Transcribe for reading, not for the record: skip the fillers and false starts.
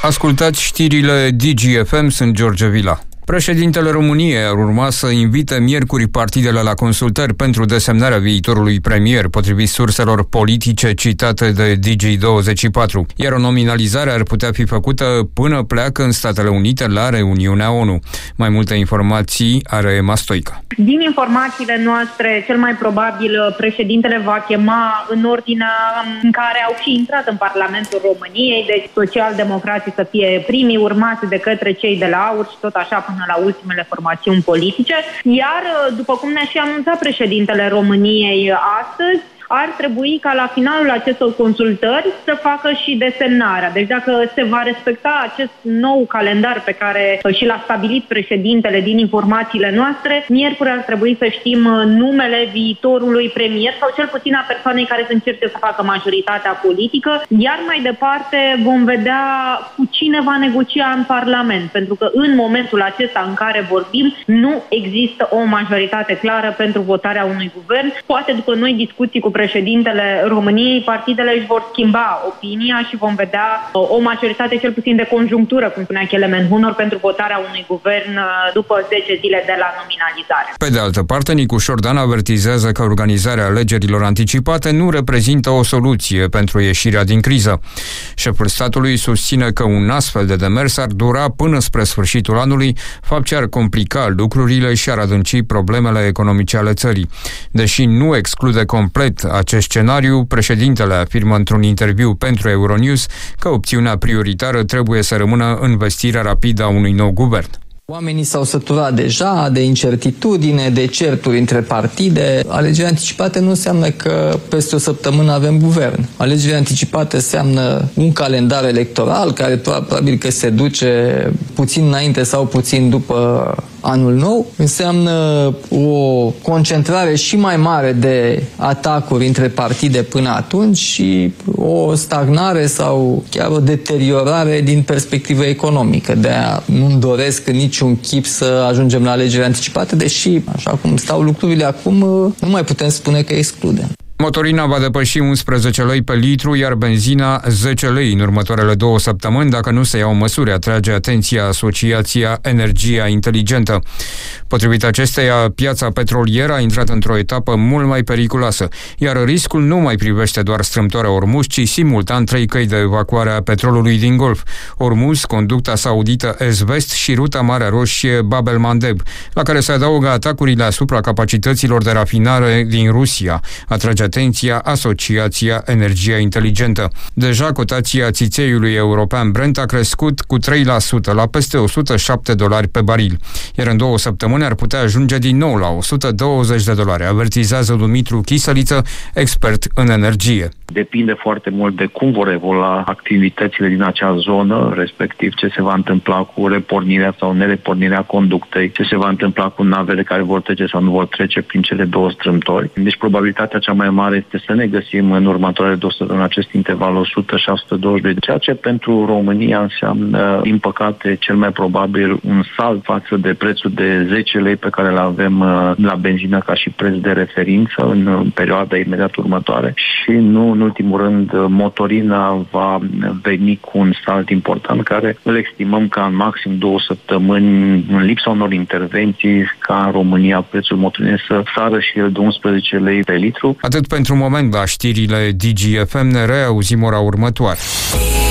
Ascultați știrile DGFM, sunt George Vila. Președintele României ar urma să invite miercuri partidele la consultări pentru desemnarea viitorului premier, potrivit surselor politice citate de Digi24, iar o nominalizare ar putea fi făcută până pleacă în Statele Unite la reuniunea ONU. Mai multe informații are Emma Stoica. Din informațiile noastre, cel mai probabil președintele va chema în ordinea în care au și intrat în Parlamentul României, deci socialdemocrații să fie primii, urmați de către cei de la AUR și tot așa până la ultimele formațiuni politice. Iar, după cum ne-a și anunțat președintele României astăzi, ar trebui ca la finalul acestor consultări să facă și desemnarea. Deci dacă se va respecta acest nou calendar pe care și l-a stabilit președintele din informațiile noastre, miercuri ar trebui să știm numele viitorului premier sau cel puțin a persoanei care să încerce să facă majoritatea politică, iar mai departe vom vedea cu cine va negocia în Parlament, pentru că în momentul acesta în care vorbim nu există o majoritate clară pentru votarea unui guvern. Poate după noi discuții cu președintele României, partidele își vor schimba opinia și vom vedea o majoritate cel puțin de conjunctură, cum spunea Kelemen Hunor, pentru votarea unui guvern după 10 zile de la nominalizare. Pe de altă parte, Nicu Șordan avertizează că organizarea alegerilor anticipate nu reprezintă o soluție pentru ieșirea din criză. Șeful statului susține că un astfel de demers ar dura până spre sfârșitul anului, fapt ce ar complica lucrurile și ar adânci problemele economice ale țării. Deși nu exclude complet acest scenariu, președintele afirmă într-un interviu pentru Euronews că opțiunea prioritară trebuie să rămână învestirea rapidă a unui nou guvern. Oamenii s-au săturat deja de incertitudine, de certuri între partide. Alegerile anticipate nu înseamnă că peste o săptămână avem guvern. Alegerile anticipate înseamnă un calendar electoral care probabil că se duce puțin înainte sau puțin după anul nou. Înseamnă o concentrare și mai mare de atacuri între partide până atunci și o stagnare sau chiar o deteriorare din perspectivă economică. De-aia nu-mi doresc niciun chip să ajungem la alegeri anticipate, deși, așa cum stau lucrurile acum, nu mai putem spune că excludem. Motorina va depăși 11 lei pe litru, iar benzina 10 lei în următoarele 2 săptămâni, dacă nu se iau măsuri, atrage atenția Asociația Energia Inteligentă. Potrivit acesteia, piața petrolieră a intrat într-o etapă mult mai periculoasă, iar riscul nu mai privește doar strâmtoarea Ormuz, ci simultan 3 căi de evacuare a petrolului din Golf: Ormuz, conducta saudită Est-Vest și ruta Marea Roșie Bab el-Mandeb, la care se adaugă atacurile asupra capacităților de rafinare din Rusia, atrage atenția Asociația Energia Inteligentă. Deja cotația țițeiului european Brent a crescut cu 3% la peste $107 pe baril, iar în 2 săptămâni ar putea ajunge din nou la $120, avertizează Dumitru Chisăliță, expert în energie. Depinde foarte mult de cum vor evolua activitățile din acea zonă, respectiv ce se va întâmpla cu repornirea sau nerepornirea conductei, ce se va întâmpla cu navele care vor trece sau nu vor trece prin cele 2 strâmtori. Deci probabilitatea cea mai mare este să ne găsim în următoarele 2 săptămâni în acest interval 100-120, ceea ce pentru România înseamnă, din păcate, cel mai probabil un salt față de prețul de 10 lei pe care îl avem la benzină ca și preț de referință în perioada imediat următoare și nu în ultimul rând motorina va veni cu un salt important care îl estimăm ca în maxim 2 săptămâni, în lipsa unor intervenții, ca în România prețul motorinei să sară și el de 11 lei pe litru. Atât pentru moment la știrile DGFM, ne reauzim ora următoare.